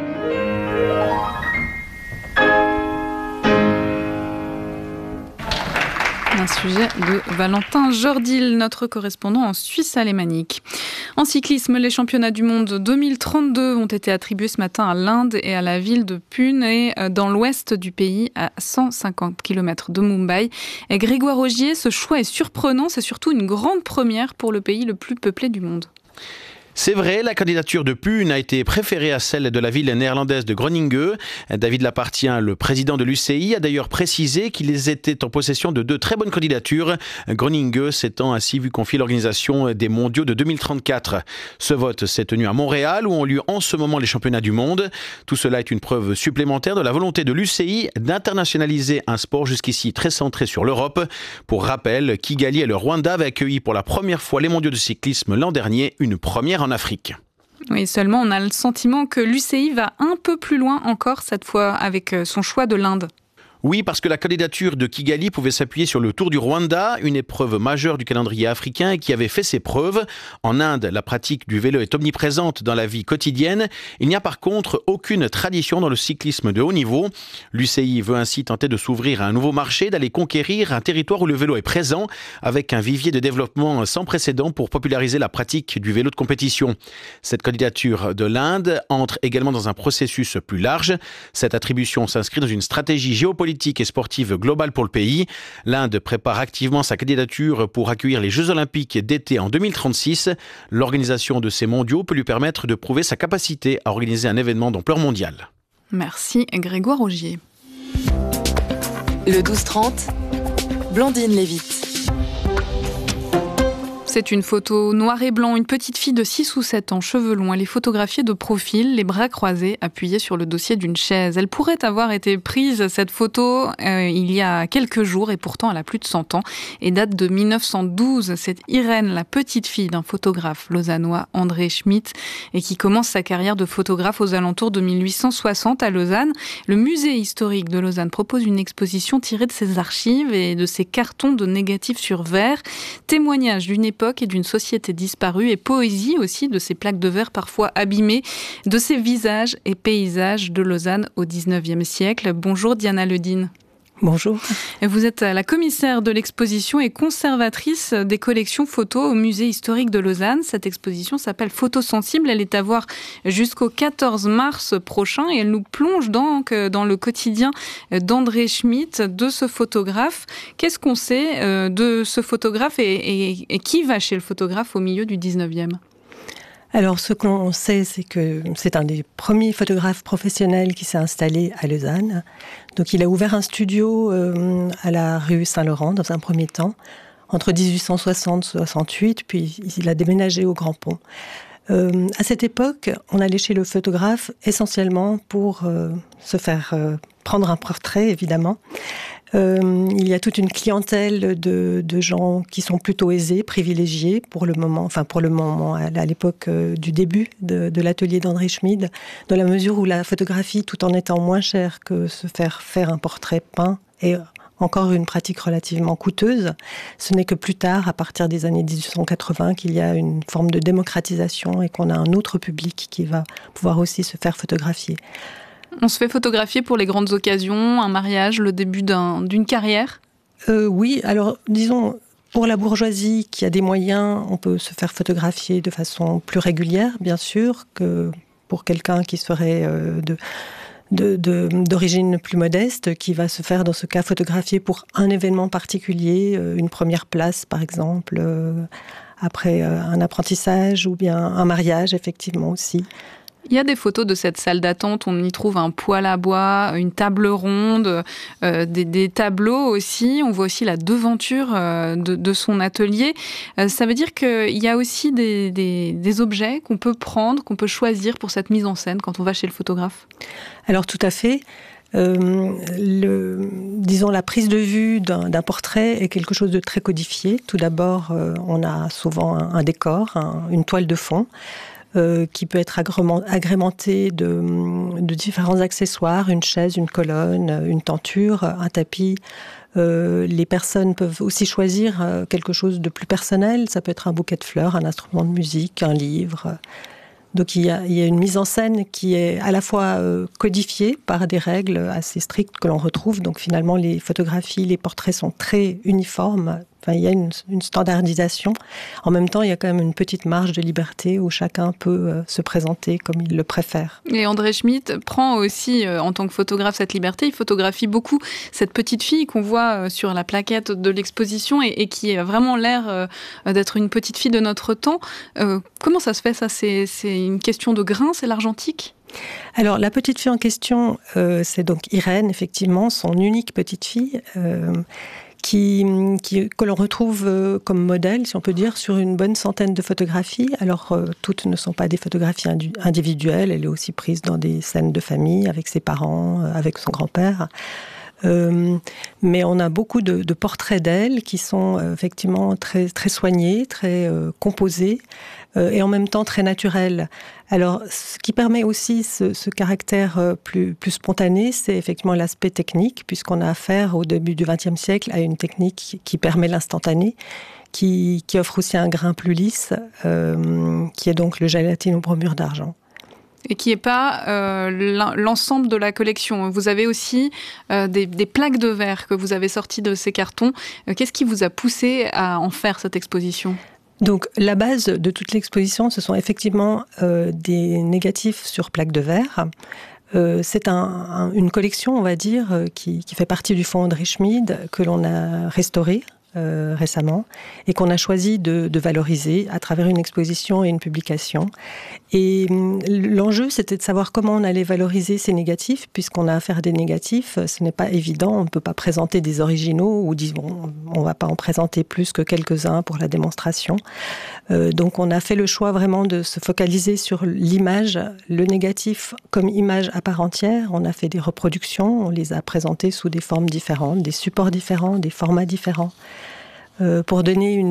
Un sujet de Valentin Jordil, notre correspondant en Suisse alémanique. En cyclisme, les championnats du monde 2032 ont été attribués ce matin à l'Inde et à la ville de Pune, et dans l'ouest du pays, à 150 km de Mumbai. Et Grégoire Augier, ce choix est surprenant, c'est surtout une grande première pour le pays le plus peuplé du monde. C'est vrai, la candidature de Pune a été préférée à celle de la ville néerlandaise de Groningen. David Lapartien, le président de l'UCI, a d'ailleurs précisé qu'ils étaient en possession de deux très bonnes candidatures. Groningen s'étant ainsi vu confier l'organisation des mondiaux de 2034. Ce vote s'est tenu à Montréal, où ont lieu en ce moment les championnats du monde. Tout cela est une preuve supplémentaire de la volonté de l'UCI d'internationaliser un sport jusqu'ici très centré sur l'Europe. Pour rappel, Kigali et le Rwanda avaient accueilli pour la première fois les mondiaux de cyclisme l'an dernier, une première en Afrique. Oui, seulement on a le sentiment que l'UCI va un peu plus loin encore cette fois avec son choix de l'Inde. Oui, parce que la candidature de Kigali pouvait s'appuyer sur le Tour du Rwanda, une épreuve majeure du calendrier africain qui avait fait ses preuves. En Inde, la pratique du vélo est omniprésente dans la vie quotidienne. Il n'y a par contre aucune tradition dans le cyclisme de haut niveau. L'UCI veut ainsi tenter de s'ouvrir à un nouveau marché, d'aller conquérir un territoire où le vélo est présent, avec un vivier de développement sans précédent pour populariser la pratique du vélo de compétition. Cette candidature de l'Inde entre également dans un processus plus large. Cette attribution s'inscrit dans une stratégie géopolitique et sportive globale pour le pays. L'Inde prépare activement sa candidature pour accueillir les Jeux Olympiques d'été en 2036. L'organisation de ces mondiaux peut lui permettre de prouver sa capacité à organiser un événement d'ampleur mondiale. Merci Grégoire Augier. Le 12-30, Blandine Lévite. C'est une photo noir et blanc, une petite fille de 6 ou 7 ans, cheveux longs. Elle est photographiée de profil, les bras croisés, appuyés sur le dossier d'une chaise. Elle pourrait avoir été prise, cette photo, il y a quelques jours, et pourtant elle a plus de 100 ans et date de 1912. C'est Irène, la petite fille d'un photographe lausannois, André Schmidt, et qui commence sa carrière de photographe aux alentours de 1860 à Lausanne. Le musée historique de Lausanne propose une exposition tirée de ses archives et de ses cartons de négatifs sur verre, témoignage d'une époque et d'une société disparue, et poésie aussi de ces plaques de verre parfois abîmées, de ces visages et paysages de Lausanne au XIXe siècle. Bonjour Diana Ledine. Bonjour. Vous êtes la commissaire de l'exposition et conservatrice des collections photos au musée historique de Lausanne. Cette exposition s'appelle Photosensible. Elle est à voir jusqu'au 14 mars prochain et elle nous plonge donc dans le quotidien d'André Schmidt, de ce photographe. Qu'est-ce qu'on sait de ce photographe et qui va chez le photographe au milieu du 19e ? Alors, ce qu'on sait, c'est que c'est un des premiers photographes professionnels qui s'est installé à Lausanne. Donc, il a ouvert un studio à la rue Saint-Laurent, dans un premier temps, entre 1860 et 1868, puis il a déménagé au Grand Pont. À cette époque, on allait chez le photographe essentiellement pour se faire prendre un portrait, évidemment. Il y a toute une clientèle de gens qui sont plutôt aisés, privilégiés pour le moment, à l'époque du début de l'atelier d'André Schmid, dans la mesure où la photographie, tout en étant moins chère que se faire un portrait peint, est encore une pratique relativement coûteuse. Ce n'est que plus tard, à partir des années 1880, qu'il y a une forme de démocratisation et qu'on a un autre public qui va pouvoir aussi se faire photographier. On se fait photographier pour les grandes occasions, un mariage, le début d'une carrière ? Oui, alors disons, pour la bourgeoisie qui a des moyens, on peut se faire photographier de façon plus régulière, bien sûr, que pour quelqu'un qui serait d'origine plus modeste, qui va se faire dans ce cas photographier pour un événement particulier, une première place par exemple, après un apprentissage ou bien un mariage effectivement aussi. Il y a des photos de cette salle d'attente, on y trouve un poêle à bois, une table ronde, des tableaux aussi. On voit aussi la devanture de son atelier. Ça veut dire qu'il y a aussi des objets qu'on peut prendre, qu'on peut choisir pour cette mise en scène quand on va chez le photographe. Alors tout à fait. Disons, la prise de vue d'un portrait est quelque chose de très codifié. Tout d'abord, on a souvent un décor, une toile de fond, qui peut être agrémenté de différents accessoires, une chaise, une colonne, une tenture, un tapis. Les personnes peuvent aussi choisir quelque chose de plus personnel. Ça peut être un bouquet de fleurs, un instrument de musique, un livre. Donc il y a une mise en scène qui est à la fois codifiée par des règles assez strictes que l'on retrouve. Donc finalement, les photographies, les portraits sont très uniformes. Enfin, il y a une standardisation. En même temps, il y a quand même une petite marge de liberté où chacun peut se présenter comme il le préfère. Et André Schmid prend aussi, en tant que photographe, cette liberté. Il photographie beaucoup cette petite fille qu'on voit sur la plaquette de l'exposition et qui a vraiment l'air d'être une petite fille de notre temps. Comment ça se fait, ça ? C'est une question de grain, c'est l'argentique ? Alors, la petite fille en question, c'est donc Irène, effectivement, son unique petite fille, que l'on retrouve comme modèle, si on peut dire, sur une bonne centaine de photographies. Alors, toutes ne sont pas des photographies individuelles, elle est aussi prise dans des scènes de famille, avec ses parents, avec son grand-père. Mais on a beaucoup de portraits d'elle qui sont effectivement très, très soignés, très composés, et en même temps très naturels. Alors, ce qui permet aussi ce caractère plus spontané, c'est effectivement l'aspect technique, puisqu'on a affaire au début du XXe siècle à une technique qui permet l'instantané, qui offre aussi un grain plus lisse, qui est donc le gélatine au bromure d'argent. Et qui n'est pas l'ensemble de la collection. Vous avez aussi des plaques de verre que vous avez sorties de ces cartons. Qu'est-ce qui vous a poussé à en faire cette exposition ? Donc, la base de toute l'exposition, ce sont effectivement des négatifs sur plaques de verre. C'est une collection, on va dire, qui fait partie du fonds André Schmid, que l'on a restauré récemment et qu'on a choisi de valoriser à travers une exposition et une publication. Et l'enjeu, c'était de savoir comment on allait valoriser ces négatifs, puisqu'on a affaire à des négatifs, ce n'est pas évident, on ne peut pas présenter des originaux ou disons, on ne va pas en présenter plus que quelques-uns pour la démonstration. Donc on a fait le choix vraiment de se focaliser sur l'image, le négatif comme image à part entière. On a fait des reproductions, on les a présentées sous des formes différentes, des supports différents, des formats différents. Pour donner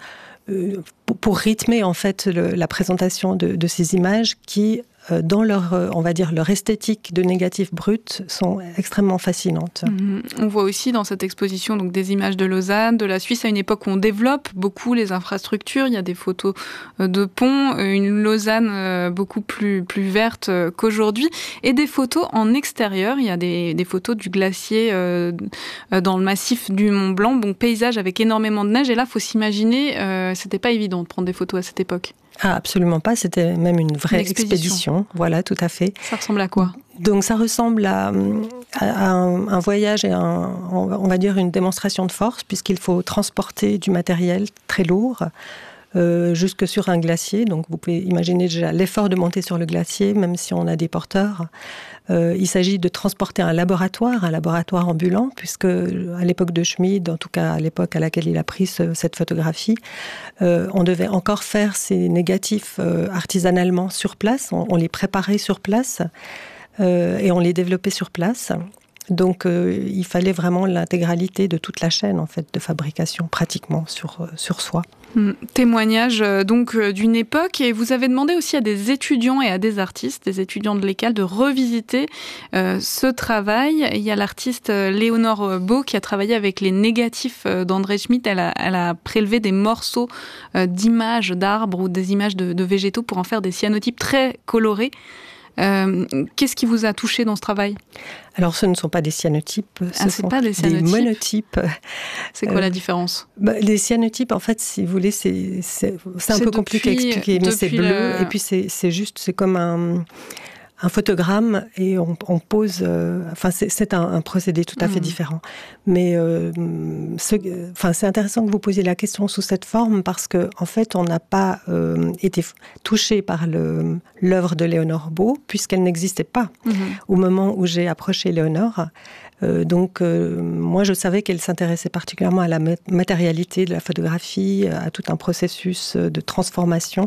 pour rythmer en fait la présentation de ces images qui, dans leur, on va dire, leur esthétique de négatif brut, sont extrêmement fascinantes. On voit aussi dans cette exposition donc, des images de Lausanne, de la Suisse, à une époque où on développe beaucoup les infrastructures. Il y a des photos de ponts, une Lausanne beaucoup plus verte qu'aujourd'hui, et des photos en extérieur. Il y a des photos du glacier dans le massif du Mont Blanc, bon paysage avec énormément de neige. Et là, faut s'imaginer, c'était pas évident de prendre des photos à cette époque. Ah, absolument pas. C'était même une vraie expédition. Voilà, tout à fait. Ça ressemble à quoi ? Donc, ça ressemble à un voyage et on va dire une démonstration de force, puisqu'il faut transporter du matériel très lourd jusque sur un glacier. Donc vous pouvez imaginer déjà l'effort de monter sur le glacier, même si on a des porteurs. Il s'agit de transporter un laboratoire ambulant, puisque à l'époque de Schmid, en tout cas à l'époque à laquelle il a pris cette photographie, on devait encore faire ces négatifs artisanalement sur place. On les préparait sur place et on les développait sur place. Donc il fallait vraiment l'intégralité de toute la chaîne en fait, de fabrication pratiquement sur soi. Témoignage donc d'une époque, et vous avez demandé aussi à des étudiants et à des artistes, des étudiants de l'ECAL, de revisiter ce travail. Il y a l'artiste Léonore Beau qui a travaillé avec les négatifs d'André Schmid. Elle a prélevé des morceaux d'images d'arbres ou des images de végétaux pour en faire des cyanotypes très colorés. Qu'est-ce qui vous a touché dans ce travail ? Alors, ce ne sont pas des cyanotypes, ce sont pas des monotypes. C'est quoi la différence ? Les cyanotypes, en fait, si vous voulez, c'est un peu compliqué à expliquer, mais c'est bleu, et puis c'est comme un photogramme et on pose... c'est un procédé tout à fait différent. Mais c'est intéressant que vous posiez la question sous cette forme parce qu'en fait, on n'a pas été touché par l'œuvre de Léonore Beau puisqu'elle n'existait pas au moment où j'ai approché Léonore. Moi, je savais qu'elle s'intéressait particulièrement à la matérialité de la photographie, à tout un processus de transformation.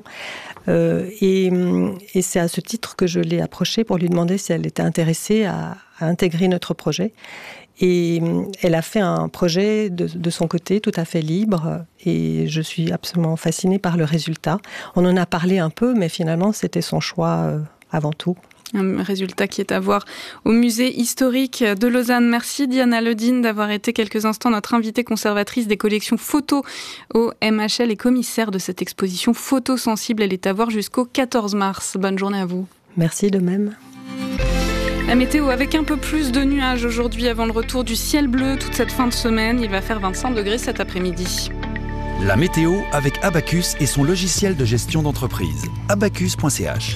Et c'est à ce titre que je l'ai approchée pour lui demander si elle était intéressée à intégrer notre projet. Et elle a fait un projet de son côté, tout à fait libre, et je suis absolument fascinée par le résultat. On en a parlé un peu, mais finalement, c'était son choix avant tout. Un résultat qui est à voir au musée historique de Lausanne. Merci Diana Ledine d'avoir été quelques instants notre invitée conservatrice des collections photos au MHL et commissaire de cette exposition photosensible. Elle est à voir jusqu'au 14 mars. Bonne journée à vous. Merci de même. La météo avec un peu plus de nuages aujourd'hui avant le retour du ciel bleu toute cette fin de semaine. Il va faire 25 degrés cet après-midi. La météo avec Abacus et son logiciel de gestion d'entreprise. Abacus.ch.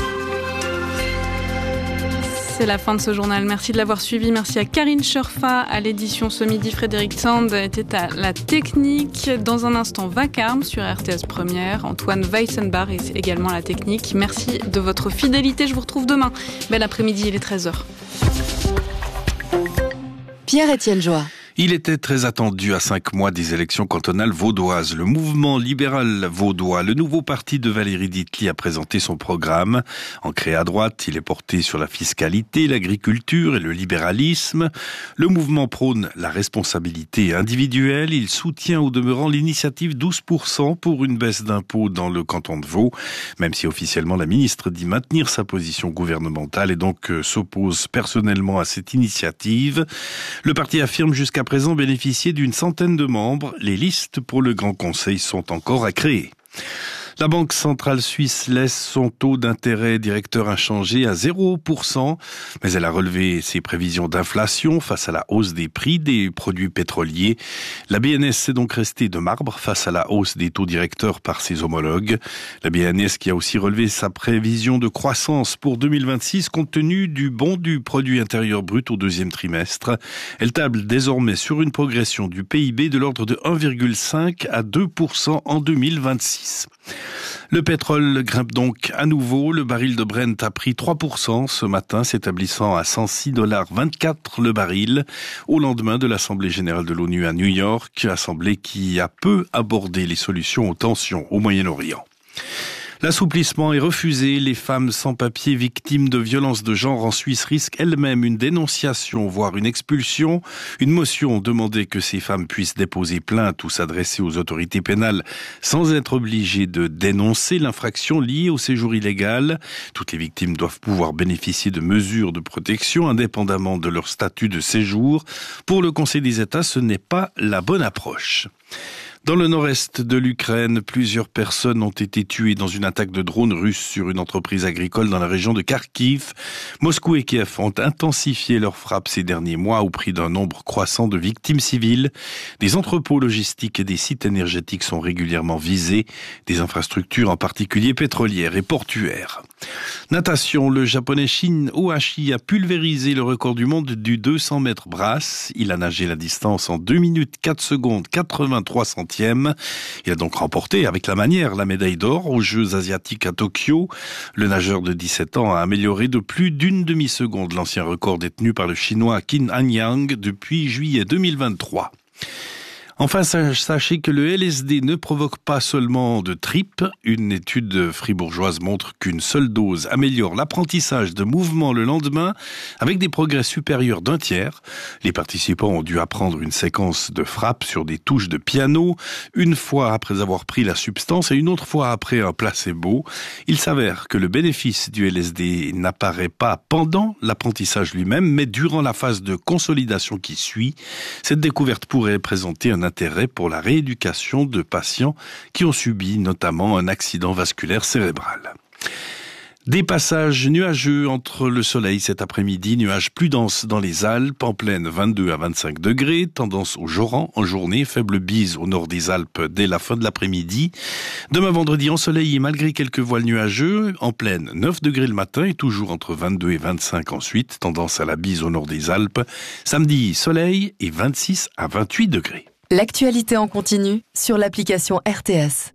C'est la fin de ce journal. Merci de l'avoir suivi. Merci à Karine Scherfa à l'édition ce midi. Frédéric Sand était à la technique. Dans un instant, Vacarme sur RTS Première. Antoine Weissenbach est également à la technique. Merci de votre fidélité. Je vous retrouve demain. Bel après-midi, il est 13h. Pierre-Étienne Joie. Il était très attendu à 5 mois des élections cantonales vaudoises. Le mouvement libéral vaudois, le nouveau parti de Valérie Ditli, a présenté son programme. Ancré à droite, il est porté sur la fiscalité, l'agriculture et le libéralisme. Le mouvement prône la responsabilité individuelle. Il soutient au demeurant l'initiative 12% pour une baisse d'impôts dans le canton de Vaud, même si officiellement la ministre dit maintenir sa position gouvernementale et donc s'oppose personnellement à cette initiative. Le parti affirme jusqu'à présent bénéficier d'une centaine de membres. Les listes pour le Grand Conseil sont encore à créer. La Banque centrale suisse laisse son taux d'intérêt directeur inchangé à 0%, mais elle a relevé ses prévisions d'inflation face à la hausse des prix des produits pétroliers. La BNS est donc restée de marbre face à la hausse des taux directeurs par ses homologues. La BNS qui a aussi relevé sa prévision de croissance pour 2026 compte tenu du bond du produit intérieur brut au deuxième trimestre. Elle table désormais sur une progression du PIB de l'ordre de 1,5 à 2% en 2026. Le pétrole grimpe donc à nouveau. Le baril de Brent a pris 3% ce matin, s'établissant à $106,24 le baril, au lendemain de l'Assemblée générale de l'ONU à New York, assemblée qui a peu abordé les solutions aux tensions au Moyen-Orient. L'assouplissement est refusé. Les femmes sans papier victimes de violences de genre en Suisse risquent elles-mêmes une dénonciation, voire une expulsion. Une motion demandait que ces femmes puissent déposer plainte ou s'adresser aux autorités pénales sans être obligées de dénoncer l'infraction liée au séjour illégal. Toutes les victimes doivent pouvoir bénéficier de mesures de protection indépendamment de leur statut de séjour. Pour le Conseil des États, ce n'est pas la bonne approche. Dans le nord-est de l'Ukraine, plusieurs personnes ont été tuées dans une attaque de drones russes sur une entreprise agricole dans la région de Kharkiv. Moscou et Kiev ont intensifié leurs frappes ces derniers mois au prix d'un nombre croissant de victimes civiles. Des entrepôts logistiques et des sites énergétiques sont régulièrement visés, des infrastructures en particulier pétrolières et portuaires. Natation, le japonais Shin Ohashi a pulvérisé le record du monde du 200 mètres brasse. Il a nagé la distance en 2 minutes 4 secondes 83 centièmes. Il a donc remporté avec la manière la médaille d'or aux Jeux asiatiques à Tokyo. Le nageur de 17 ans a amélioré de plus d'une demi-seconde l'ancien record détenu par le chinois Qin Anyang depuis juillet 2023. Enfin, sachez que le LSD ne provoque pas seulement de tripes. Une étude fribourgeoise montre qu'une seule dose améliore l'apprentissage de mouvements le lendemain avec des progrès supérieurs d'1 tiers. Les participants ont dû apprendre une séquence de frappes sur des touches de piano, une fois après avoir pris la substance et une autre fois après un placebo. Il s'avère que le bénéfice du LSD n'apparaît pas pendant l'apprentissage lui-même, mais durant la phase de consolidation qui suit. Cette découverte pourrait présenter un intérêt pour la rééducation de patients qui ont subi notamment un accident vasculaire cérébral. Des passages nuageux entre le soleil cet après-midi, nuages plus denses dans les Alpes, en plaine 22 à 25 degrés, tendance au joran en journée, faible bise au nord des Alpes dès la fin de l'après-midi. Demain vendredi ensoleillé malgré quelques voiles nuageux, en plaine 9 degrés le matin et toujours entre 22 et 25 ensuite, tendance à la bise au nord des Alpes. Samedi, soleil et 26 à 28 degrés. L'actualité en continu sur l'application RTS.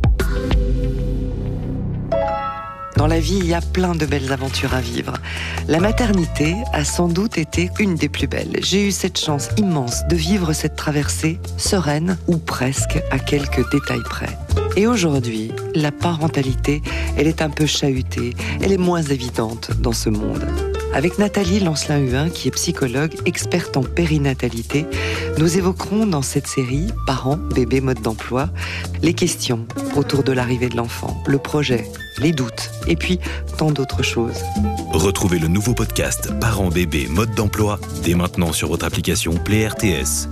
Dans la vie, il y a plein de belles aventures à vivre. La maternité a sans doute été une des plus belles. J'ai eu cette chance immense de vivre cette traversée sereine ou presque à quelques détails près. Et aujourd'hui, la parentalité, elle est un peu chahutée, elle est moins évidente dans ce monde. Avec Nathalie Lancelin-Huin, qui est psychologue, experte en périnatalité, nous évoquerons dans cette série Parents, bébés, mode d'emploi, les questions autour de l'arrivée de l'enfant, le projet, les doutes, et puis tant d'autres choses. Retrouvez le nouveau podcast Parents, bébés, mode d'emploi dès maintenant sur votre application Play RTS.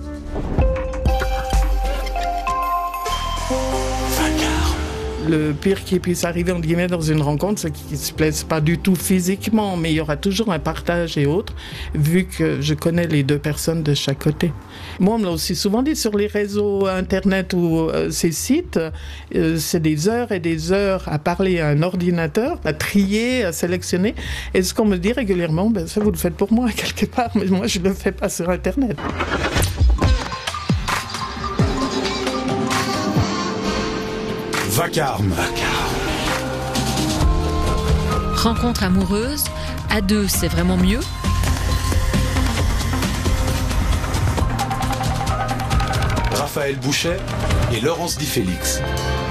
Le pire qui puisse arriver entre guillemets dans une rencontre, c'est qu'ils ne se plaisent pas du tout physiquement, mais il y aura toujours un partage et autres, vu que je connais les deux personnes de chaque côté. Moi, on me l'a aussi souvent dit sur les réseaux internet ou ces sites, c'est des heures et des heures à parler à un ordinateur, à trier, à sélectionner. Et ce qu'on me dit régulièrement, ben, ça vous le faites pour moi quelque part, mais moi je ne le fais pas sur internet. Vacarme. Rencontre amoureuse, à deux c'est vraiment mieux. Raphaël Bouchet et Laurence Di Félix.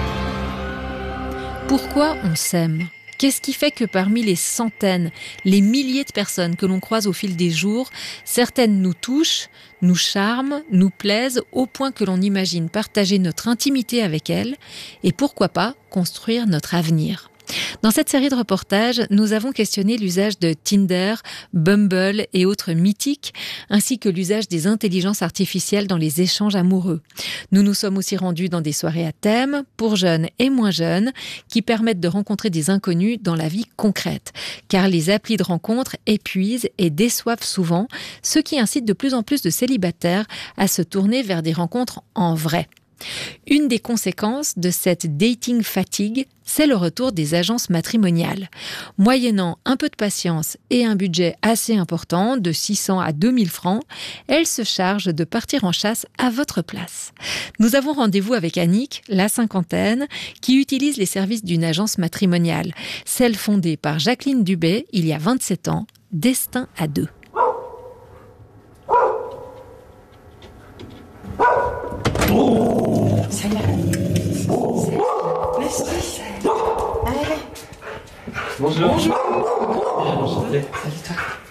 Pourquoi on s'aime ? Qu'est-ce qui fait que parmi les centaines, les milliers de personnes que l'on croise au fil des jours, certaines nous touchent, nous charment, nous plaisent au point que l'on imagine partager notre intimité avec elles et pourquoi pas construire notre avenir ? Dans cette série de reportages, nous avons questionné l'usage de Tinder, Bumble et autres mythiques, ainsi que l'usage des intelligences artificielles dans les échanges amoureux. Nous nous sommes aussi rendus dans des soirées à thème, pour jeunes et moins jeunes, qui permettent de rencontrer des inconnus dans la vie concrète. Car les applis de rencontre épuisent et déçoivent souvent, ce qui incite de plus en plus de célibataires à se tourner vers des rencontres en vrai. Une des conséquences de cette dating fatigue, c'est le retour des agences matrimoniales. Moyennant un peu de patience et un budget assez important, de 600 à 2000 francs, elles se chargent de partir en chasse à votre place. Nous avons rendez-vous avec Annick, la cinquantaine, qui utilise les services d'une agence matrimoniale, celle fondée par Jacqueline Dubé il y a 27 ans, Destin à deux. Oh. Ça y est. Allez. Bonjour. Bonjour. Salut toi.